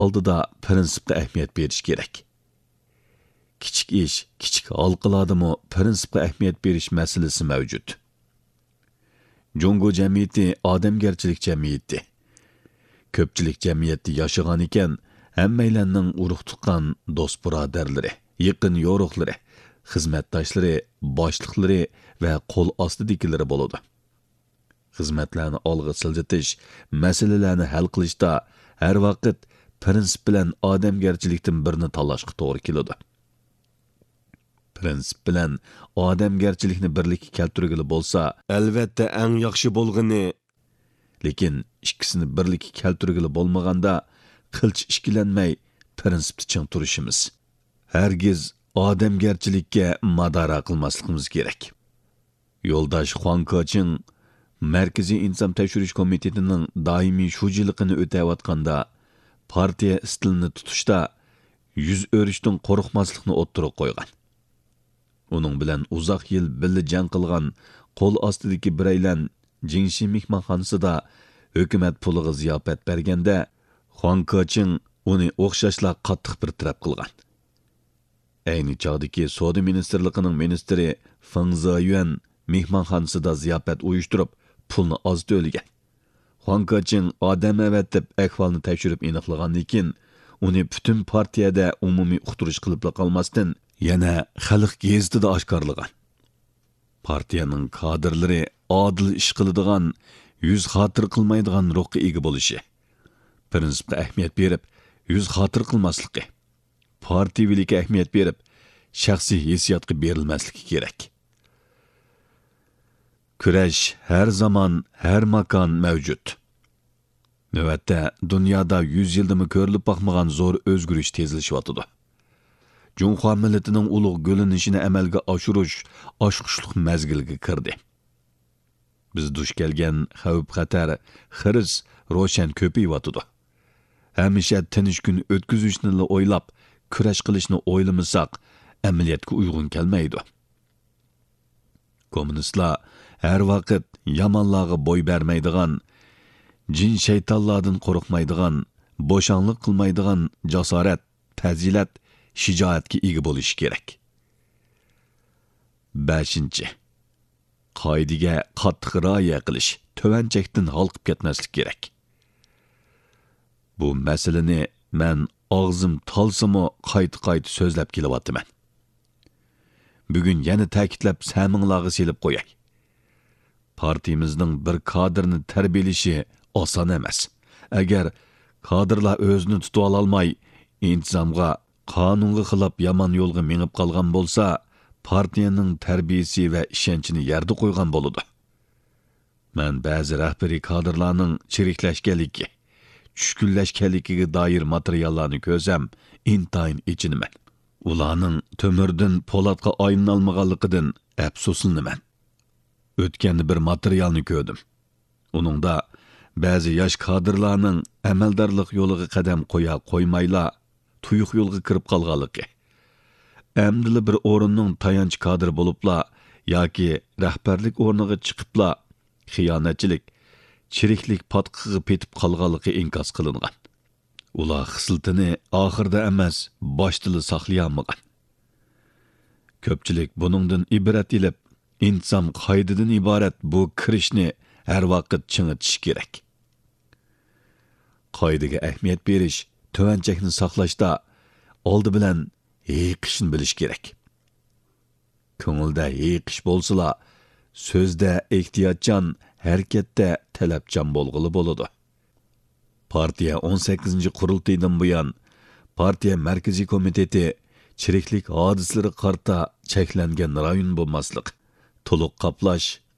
oldida prinsipga ahamiyat berish kerak. Kichik ish, kichik halqalardami prinsipga ahamiyat berish masalasi mavjud. Jungo jamiyati odamgarchilik jamiyati. Ko'pchilik jamiyatda yashagan ekan, hammalarning urug' tuqqan do'st birodarlari, yaqin yo'riqlari, xizmatdoshlari, boshliqlari va qo'l ostidagilari bo'ladi. Xizmatlarni olg'a siljitish, masalalarni hal qilishda har vaqt prinsip bilan odamgarchilikdan birini tanlashga to'g'ri keladi. Prinsip bilan odamgarchilikni birlikka keltirgili bo'lsa, albatta eng yaxshi bo'lgani, lekin ikkisini birlikka keltirgili bo'lmaganda qilch ishkilanmay prinsipni ching turishimiz. Hargiz odamgarchilikka madora qilmasligimiz kerak. Yo'ldosh Xuan Kaching Markaziy inson tekshirish komitetining doimiy shujiligini o'tayotganda partiya stilini tutishda yuz o'rishdan qo'rqmaslikni o'ttirib qo'ygan. Uning bilan uzoq yil birga jang qilgan qo'l ostidagi biraylan Jingshi mehmonxonasida hukumat puliga ziyofat berganda Xuan Kaching uni o'xshashla qattiq bir taraf qilgan. Ayni chog'dagi Savdo ministrligining ministri Feng Ziyuan mehmonxonasida ziyofat uyushtirib pulni oz to'lagan. Xuan Kaching odam avatib ahvolni tekshirib aniqlagandan keyin uni butun partiyada umumiy uqtirish qilib qolmasdan yana xalq gazetida oshkorlagan. Partiyaning kadrlari adil ish qiladigan, yuz xotir qilmaydigan ruhga ega bo'lishi, prinsipga ahamiyat berib, yuz xotir qilmasligi, partiyavilikka ahamiyat berib, shaxsiy hissiyotga berilmasligi kerak. Kurash har zamon, har makon mavjud. Navbatda dunyoda 100 yildimi ko'rilib boqmagan zo'r o'zgarish tezlashyotidi. Junxo millatining ulug' g'o'linishini amalga oshirish oshqushliq mazgilga kirdi. Biz duch kelgan xavf-xatar, xiris ro'shan ko'payotidi. Hamisha tinch kun o'tkazishni o'ylab, kurash qilishni o'ylamasak, amaliyotga uyg'un kelmaydi. Kommunistlar har vaqt yomonlarga bo'y bermaydigan, jin shaytonlardan qo'rqmaydigan, bo'shanlik qilmaydigan jasorat, fazilat, shijoatga ega bo'lishi kerak. 5. Qoidaga qattiq rioya qilish, tuvanchakdan halqib ketmaslik kerak. Bu masalani men og'zim talsimi qayta-qayta so'zlab kelyapman. Bugun yana ta'kidlab saminglarga selib qo'yay. Partiyamizning bir kadrni tarbiyalashi oson emas. Agar kadrlar o'zini tutib ololmay, intizomga, qonunga xilof yomon yo'lga mengib qolgan bo'lsa, partiyaning tarbiyasi va ishonchini yerda qo'ygan bo'ladi. Men ba'zi rahbariy kadrlarning chiriklashganligi, tushkunlashganligiga doir materiallarni ko'rsam, intayin ichinaman. Ularning to'mirdan po'latga aylanolmaganligidan afsuslanaman. O'tganda bir materialni ko'rdim. Uningda ba'zi yosh kadrlarning amaldorlik yo'liga qadam qo'ya qo'ymayla tuyuq yo'lga kirib qolganligi. Amdili bir o'rinning tayanch kadri bo'libla yoki rahbarlik o'rniga chiqibla xiyonatchilik, chiriklik patqiga petib qolganligi inkos qilingan. Ular xislitini oxirda emas, boshda saqlayolmagan. Ko'pchilik buningdan ibrat ilib, inson qoidadan iborat bu kirishni har vaqt chingitish kerak. Qoidaga ahamiyat berish, tuvanchakni saqlashda oldi bilan yiqishni bilish kerak. Ko'ngilda yiqish bo'lsa, so'zda ehtiyotchan, harakatda talabchan bo'lg'ili bo'ladi. Partiya 18 qurultaydan buyon partiya markaziy komiteti chiriklik hodislari qarta cheklangan rayon bo'lmaslik, to'liq qoplash,